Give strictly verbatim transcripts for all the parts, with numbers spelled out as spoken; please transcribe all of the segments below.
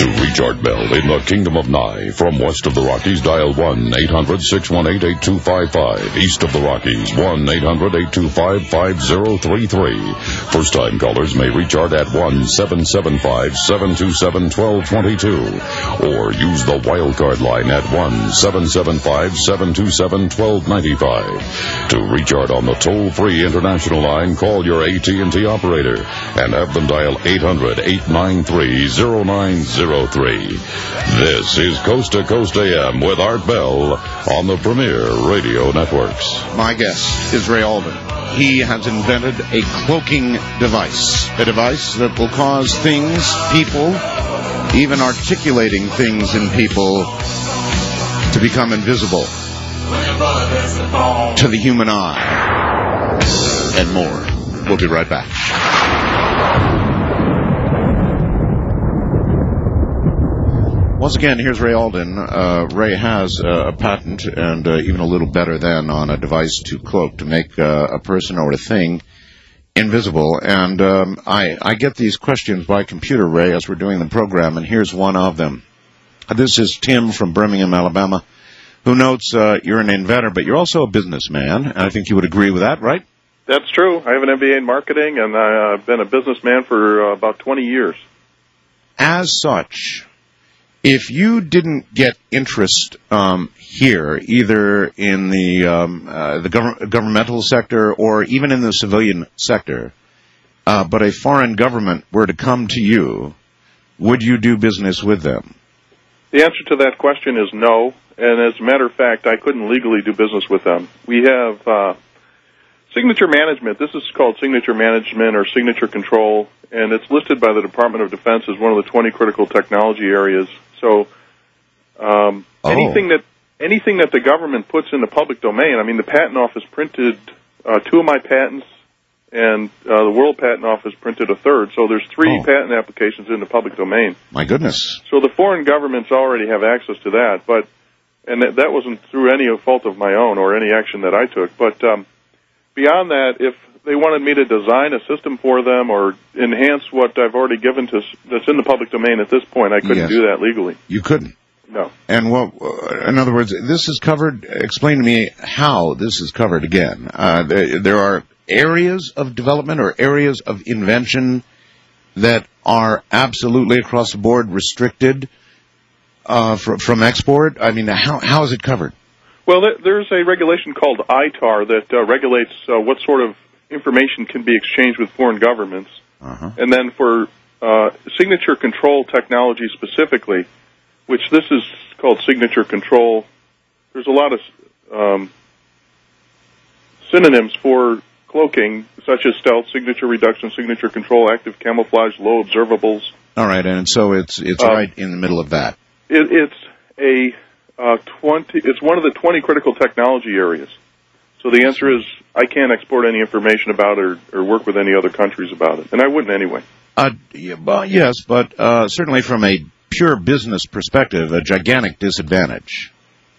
To reach Art Bell in the Kingdom of Nye, from west of the Rockies, dial one eight hundred six one eight eight two five five. East of the Rockies, one eight hundred eight two five five zero three three. First-time callers may reach Art at one seven seven five seven two seven one two two two. Or use the wildcard line at one seven seven five seven two seven one two nine five. To reach Art on the toll-free international line, call your A T and T operator and have them dial eight hundred eight nine three zero nine zero three. This is Coast to Coast A M with Art Bell on the Premier Radio Networks. My guest is Ray Alden. He has invented a cloaking device, a device that will cause things, people, even articulating things in people, to become invisible to the human eye, and more. We'll be right back. Once again, here's Ray Alden. Uh, Ray has uh, a patent, and uh, even a little better than, on a device to cloak, to make uh, a person or a thing invisible. And um, I, I get these questions by computer, Ray, as we're doing the program, and here's one of them. This is Tim from Birmingham, Alabama, who notes uh, you're an inventor, but you're also a businessman, and I think you would agree with that, right? That's true. I have an M B A in marketing, and I've been a businessman for uh, about twenty years. As such, if you didn't get interest um, here, either in the um, uh, the gov- governmental sector or even in the civilian sector, uh, but a foreign government were to come to you, would you do business with them? The answer to that question is no, and as a matter of fact, I couldn't legally do business with them. We have uh, signature management. This is called signature management or signature control, and it's listed by the Department of Defense as one of the twenty critical technology areas. So um, oh. anything that anything that the government puts in the public domain, I mean, the Patent Office printed uh, two of my patents, and uh, the World Patent Office printed a third. So there's three oh. patent applications in the public domain. My goodness. So the foreign governments already have access to that, but and that, that wasn't through any fault of my own or any action that I took. But um, beyond that, if they wanted me to design a system for them or enhance what I've already given to that's in the public domain at this point, I couldn't yes. do that legally. You couldn't? No. And what, in other words, this is covered, explain to me how this is covered again. Uh, there, there are areas of development or areas of invention that are absolutely across the board restricted uh, from, from export? I mean, how how is it covered? Well, there's a regulation called I T A R that uh, regulates uh, what sort of information can be exchanged with foreign governments. Uh-huh. And then for uh, signature control technology specifically, which this is called signature control, there's a lot of um, synonyms for cloaking, such as stealth, signature reduction, signature control, active camouflage, low observables. All right, and so it's it's uh, right in the middle of that. It, it's a uh, twenty. It's one of the twenty critical technology areas. So the answer is I can't export any information about it or, or work with any other countries about it, and I wouldn't anyway. Uh, yeah, well, yes, but uh, certainly from a pure business perspective, a gigantic disadvantage.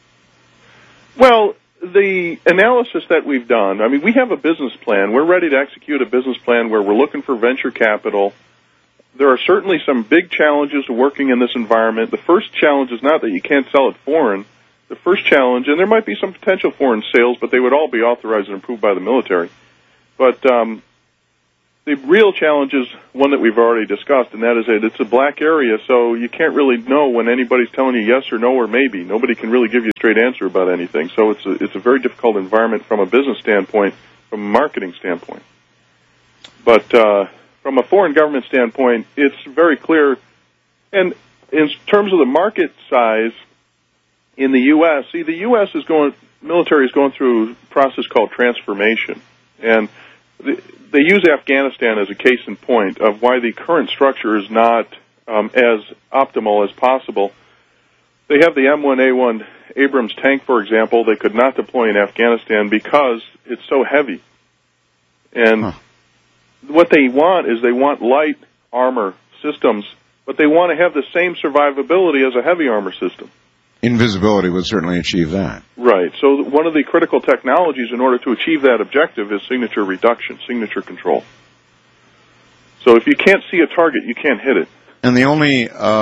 Well, the analysis that we've done, I mean, we have a business plan. We're ready to execute a business plan where we're looking for venture capital. There are certainly some big challenges to working in this environment. The first challenge is not that you can't sell it foreign. The first challenge, and there might be some potential foreign sales, but they would all be authorized and approved by the military. But um, the real challenge is one that we've already discussed, and that is that it's a black area, so you can't really know when anybody's telling you yes or no or maybe. Nobody can really give you a straight answer about anything. So it's a, it's a very difficult environment from a business standpoint, from a marketing standpoint. But uh, from a foreign government standpoint, it's very clear. And in terms of the market size, in the U S, see, the U S is going, military is going through a process called transformation. And they use Afghanistan as a case in point of why the current structure is not um, as optimal as possible. They have the M one A one Abrams tank, for example, they could not deploy in Afghanistan because it's so heavy. And huh. what they want is they want light armor systems, but they want to have the same survivability as a heavy armor system. Invisibility would certainly achieve that. Right. So one of the critical technologies in order to achieve that objective is signature reduction, signature control. So if you can't see a target, you can't hit it. And the only uh,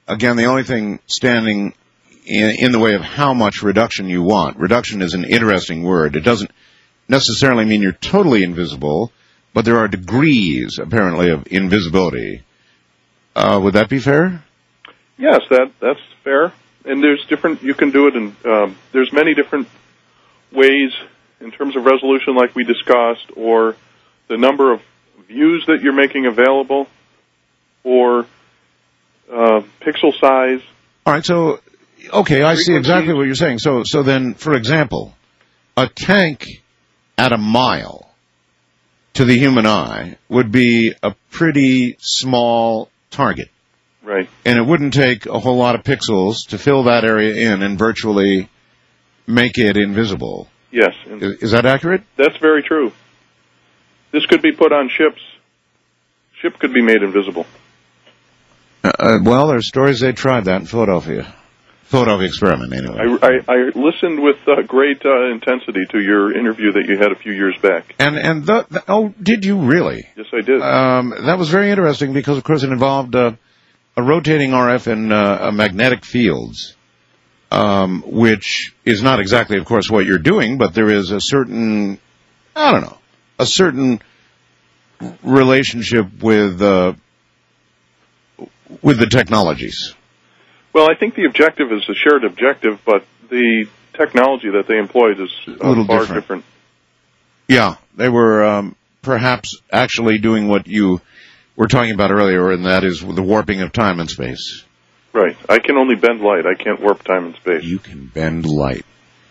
again, the only thing standing in, in the way of how much reduction you want. Reduction is an interesting word. It doesn't necessarily mean you're totally invisible, but there are degrees, apparently, of invisibility. Uh, would that be fair? Yes, that that's fair. And there's different, you can do it in, um, there's many different ways in terms of resolution like we discussed, or the number of views that you're making available, or uh, pixel size. All right, so, okay, I see exactly Frequencies. what you're saying. So, so then, for example, a tank at a mile to the human eye would be a pretty small target. Right. And it wouldn't take a whole lot of pixels to fill that area in and virtually make it invisible. Yes. Is, is that accurate? That's very true. This could be put on ships. Ship could be made invisible. Uh, well, there's stories they tried that in Philadelphia. Philadelphia experiment, anyway. I, I, I listened with uh, great uh, intensity to your interview that you had a few years back. And, and the, the, oh, did you really? Yes, I did. Um, that was very interesting because, of course, it involved uh, a rotating R F and uh, magnetic fields, um, which is not exactly, of course, what you're doing, but there is a certain, I don't know, a certain relationship with uh, with the technologies. Well, I think the objective is a shared objective, but the technology that they employed is uh, A little far different. different. Yeah, they were um, perhaps actually doing what you were talking about earlier, and that is the warping of time and space. Right. I can only bend light. I can't warp time and space. You can bend light.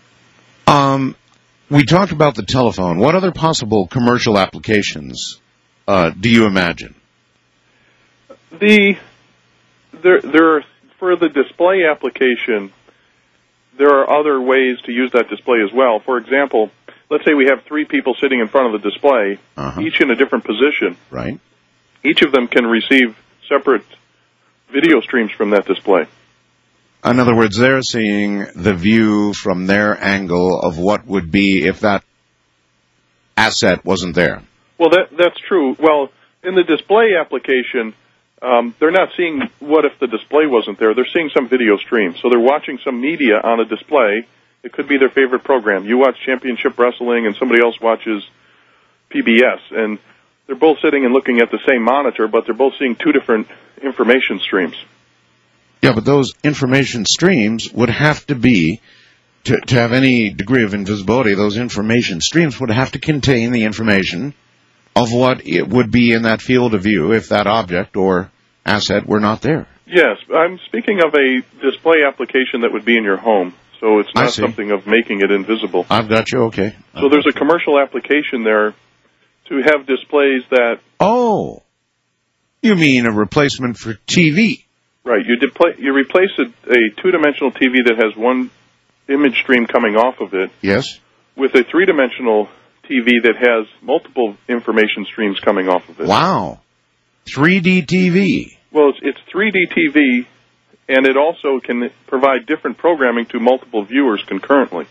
Um, we talked about the telephone. What other possible commercial applications uh, do you imagine? The there there are, for the display application, there are other ways to use that display as well. For example, let's say we have three people sitting in front of the display, Uh-huh. each in a different position. Right. Each of them can receive separate video streams from that display. In other words, they're seeing the view from their angle of what would be if that asset wasn't there. Well, that that's true. Well, in the display application, um, they're not seeing what if the display wasn't there. They're seeing some video stream. So they're watching some media on a display. It could be their favorite program. You watch Championship Wrestling and somebody else watches P B S. And they're both sitting and looking at the same monitor, but they're both seeing two different information streams. Yeah, but those information streams would have to be, to, to have any degree of invisibility, those information streams would have to contain the information of what it would be in that field of view if that object or asset were not there. Yes, I'm speaking of a display application that would be in your home. So it's I not see. something of making it invisible. I've got you, okay. So there's a commercial application there to have displays that... Oh, you mean a replacement for T V? Right, you, depla- you replace a, a two-dimensional T V that has one image stream coming off of it Yes. with a three-dimensional T V that has multiple information streams coming off of it. Wow. three D T V. Well, it's, it's three D T V, and it also can provide different programming to multiple viewers concurrently.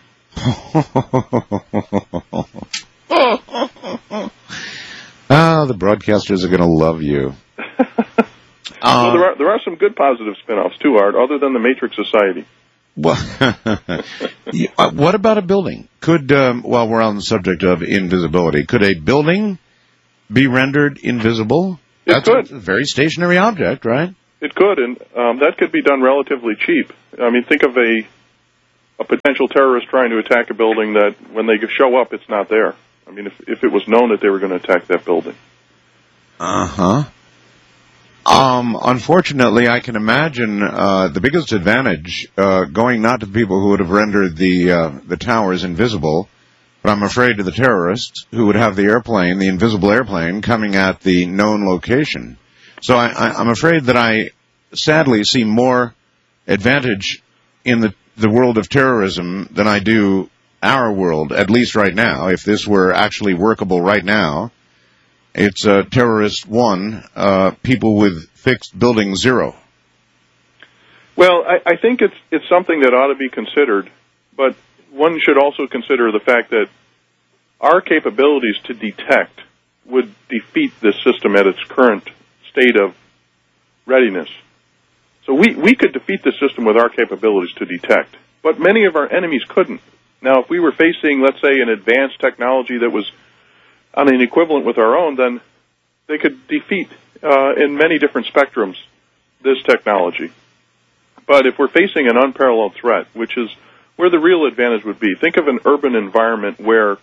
Ah, the broadcasters are going to love you. Well, there are there are some good positive spin-offs too, Art, other than the Matrix Society. Well, yeah, uh, what about a building? Could, um, while we're on the subject of invisibility, could a building be rendered invisible? It That's could. a very stationary object, right? It could, and um, that could be done relatively cheap. I mean, think of a a potential terrorist trying to attack a building that when they show up, it's not there. I mean, if if it was known that they were going to attack that building. Uh-huh. Um, unfortunately, I can imagine uh, the biggest advantage uh, going not to the people who would have rendered the uh, the towers invisible, but I'm afraid to the terrorists who would have the airplane, the invisible airplane, coming at the known location. So I, I, I'm afraid that I sadly see more advantage in the, the world of terrorism than I do our world, at least right now. If this were actually workable right now, it's uh, terrorist one, uh, people with fixed building zero. Well, I, I think it's it's something that ought to be considered, but one should also consider the fact that our capabilities to detect would defeat this system at its current state of readiness. So we, we could defeat the system with our capabilities to detect, but many of our enemies couldn't. Now, if we were facing, let's say, an advanced technology that was on an equivalent with our own, then they could defeat uh, in many different spectrums this technology. But if we're facing an unparalleled threat, which is where the real advantage would be, think of an urban environment where,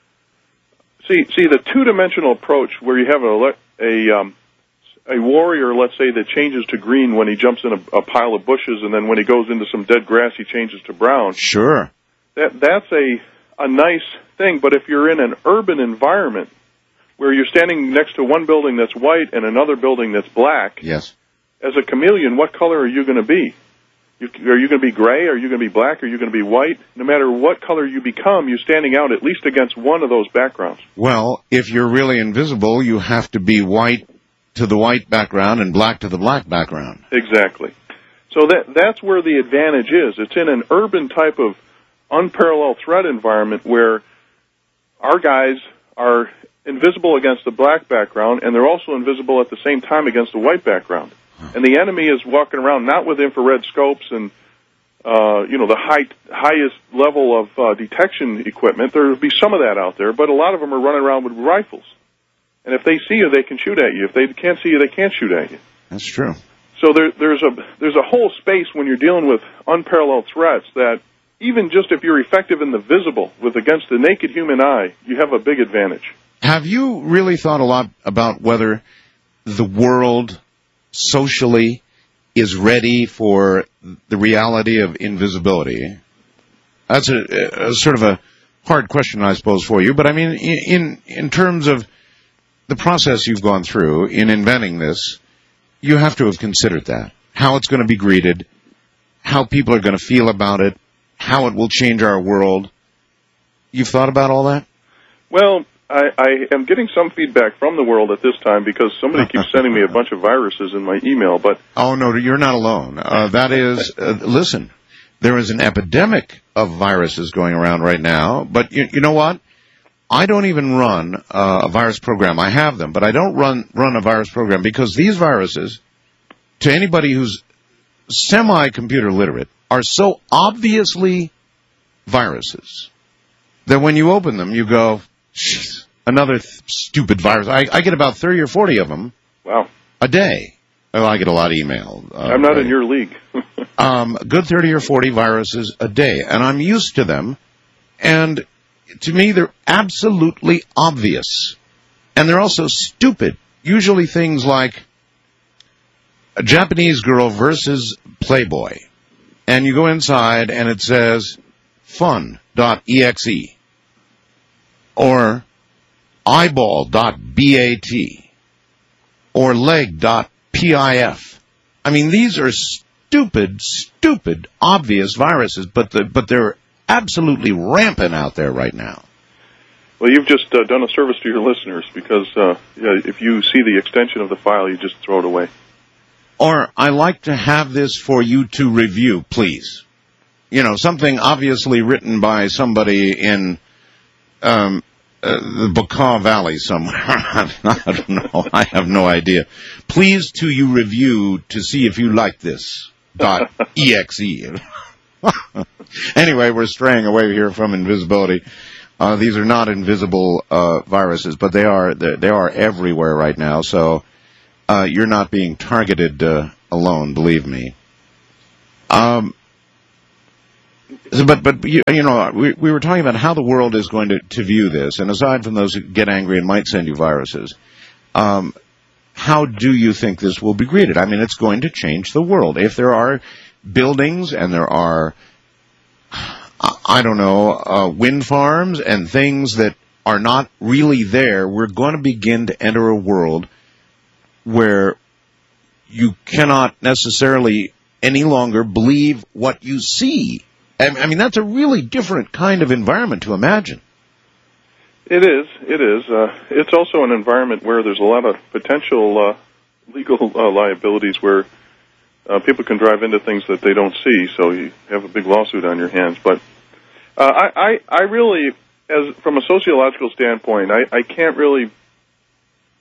see, see the two-dimensional approach where you have a, a, um, a warrior, let's say, that changes to green when he jumps in a, a pile of bushes, and then when he goes into some dead grass, he changes to brown. Sure. That, that's a, a nice thing, but if you're in an urban environment where you're standing next to one building that's white and another building that's black, yes, as a chameleon, what color are you going to be? You, are you going to be gray? Are you going to be black? Are you going to be white? No matter what color you become, you're standing out at least against one of those backgrounds. Well, if you're really invisible, you have to be white to the white background and black to the black background. Exactly. So that that's where the advantage is. It's in an urban type of unparalleled threat environment where our guys are invisible against the black background, and they're also invisible at the same time against the white background. And the enemy is walking around not with infrared scopes and, uh, you know, the high, highest level of uh, detection equipment. There will be some of that out there, but a lot of them are running around with rifles. And if they see you, they can shoot at you. If they can't see you, they can't shoot at you. That's true. So there, there's a there's a whole space when you're dealing with unparalleled threats that even just if you're effective in the visible with against the naked human eye, you have a big advantage. Have you really thought a lot about whether the world socially is ready for the reality of invisibility? That's a, a sort of a hard question, I suppose, for you. But I mean, in in terms of the process you've gone through in inventing this, you have to have considered that. How it's going to be greeted, how people are going to feel about it, how it will change our world. You've thought about all that? Well, I, I am getting some feedback from the world at this time because somebody keeps sending me a bunch of viruses in my email. But oh, no, you're not alone. Uh, that is, uh, listen, there is an epidemic of viruses going around right now. But you, you know what? I don't even run uh, a virus program. I have them, but I don't run run a virus program because these viruses, to anybody who's semi-computer literate, are so obviously viruses that when you open them, you go, jeez, another th- stupid virus. I, I get about thirty or forty of them wow. a day. Well, I get a lot of email. Uh, I'm not in your league. um, good thirty or forty viruses a day, and I'm used to them, and to me, they're absolutely obvious. And they're also stupid. Usually things like a Japanese girl versus Playboy. And you go inside and it says fun dot E X E or eyeball dot bat or leg dot pif. I mean, these are stupid, stupid, obvious viruses, but the, but they're absolutely rampant out there right now. Well, you've just uh, done a service to your listeners because uh, yeah, if you see the extension of the file, you just throw it away. Or, I like to have this for you to review, please. You know, something obviously written by somebody in um, uh, the Baca Valley somewhere. I don't know. I have no idea. Please to you review to see if you like this. Dot E X E. Anyway, we're straying away here from invisibility. Uh, these are not invisible uh, viruses, but they are they are everywhere right now. So uh, you're not being targeted uh, alone, believe me. Um, but but you, you know, we we were talking about how the world is going to, to view this, and aside from those who get angry and might send you viruses, um, how do you think this will be greeted? I mean, it's going to change the world. If there are buildings and there are, I don't know, uh, wind farms and things that are not really there, we're going to begin to enter a world where you cannot necessarily any longer believe what you see. I mean, that's a really different kind of environment to imagine. It is. It is. Uh, it's also an environment where there's a lot of potential uh, legal uh, liabilities where Uh, people can drive into things that they don't see, so you have a big lawsuit on your hands. But uh, I, I, I really, as from a sociological standpoint, I, I can't really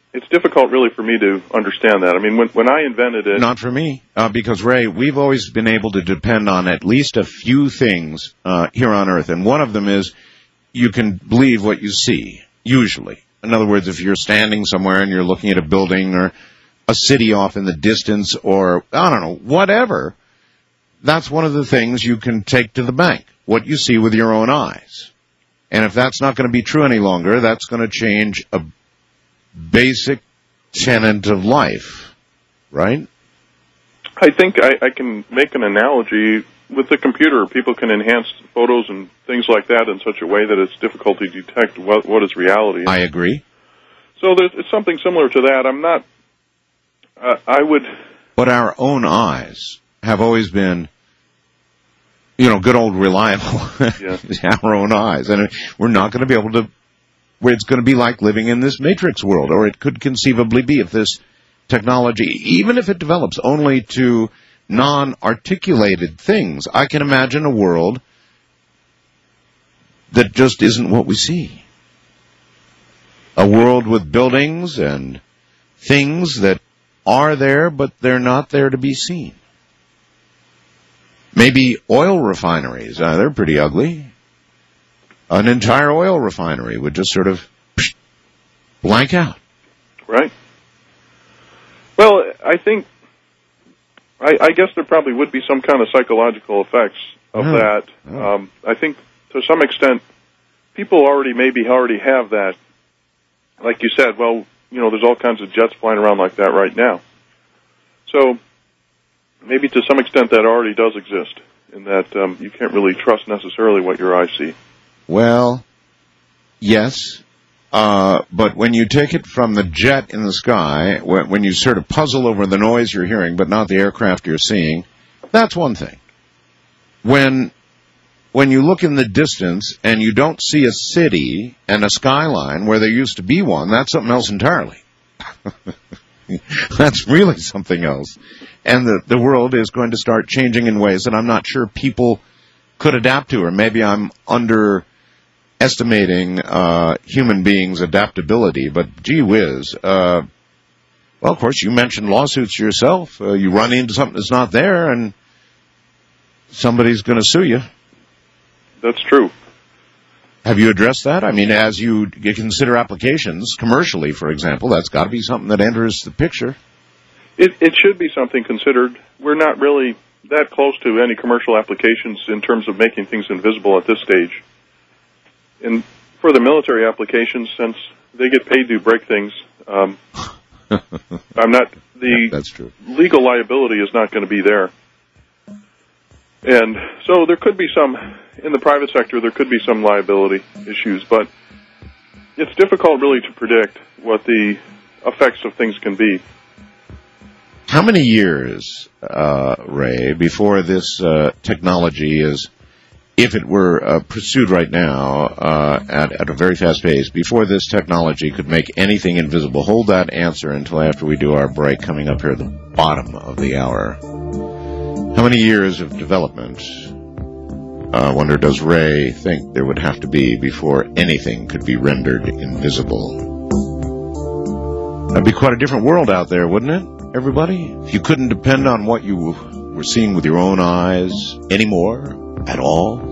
it's difficult really for me to understand that. I mean, when, when I invented it... Not for me, uh, because, Ray, we've always been able to depend on at least a few things uh, here on Earth, and one of them is you can believe what you see, usually. In other words, if you're standing somewhere and you're looking at a building or a city off in the distance or, I don't know, whatever, that's one of the things you can take to the bank, what you see with your own eyes. And if that's not going to be true any longer, that's going to change a basic tenet of life, right? I think I, I can make an analogy with the computer. People can enhance photos and things like that in such a way that it's difficult to detect what, what is reality. I agree. So there's it's something similar to that. I'm not, uh, I would... But our own eyes have always been, you know, good old reliable. Yeah. Our own eyes. And we're not going to be able to, where it's going to be like living in this matrix world, or it could conceivably be if this technology, even if it develops only to non-articulated things. I can imagine a world that just isn't what we see. A world with buildings and things that are there, but they're not there to be seen. Maybe oil refineries. Uh, they're pretty ugly. An entire oil refinery would just sort of psh, blank out. Right. Well, I think, I, I guess there probably would be some kind of psychological effects of oh. that. Oh. Um, I think to some extent, people already maybe already have that. Like you said, well, you know, there's all kinds of jets flying around like that right now. So maybe to some extent that already does exist, in that um, you can't really trust necessarily what your eyes see. Well, yes, uh, but when you take it from the jet in the sky, when, when you sort of puzzle over the noise you're hearing but not the aircraft you're seeing, that's one thing. When when you look in the distance and you don't see a city and a skyline where there used to be one, that's something else entirely. That's really something else. And the, the world is going to start changing in ways that I'm not sure people could adapt to, or maybe I'm underestimating uh, human beings' adaptability, but gee whiz. Uh, well, of course, you mentioned lawsuits yourself. Uh, you run into something that's not there, and somebody's going to sue you. That's true. Have you addressed that? I mean, as you consider applications, commercially, for example, that's got to be something that enters the picture. It, it should be something considered. We're not really that close to any commercial applications in terms of making things invisible at this stage. And for the military applications, since they get paid to break things, um, I'm not the That's true. legal liability is not going to be there. And so there could be some, in the private sector, there could be some liability issues, but it's difficult really to predict what the effects of things can be. How many years, uh, Ray, before this uh, technology is, if it were uh, pursued right now uh, at, at a very fast pace, before this technology could make anything invisible? Hold that answer until after we do our break coming up here at the bottom of the hour. How many years of development, I uh, wonder, does Ray think there would have to be before anything could be rendered invisible? That'd be quite a different world out there, wouldn't it, everybody? If you couldn't depend on what you were seeing with your own eyes anymore at all?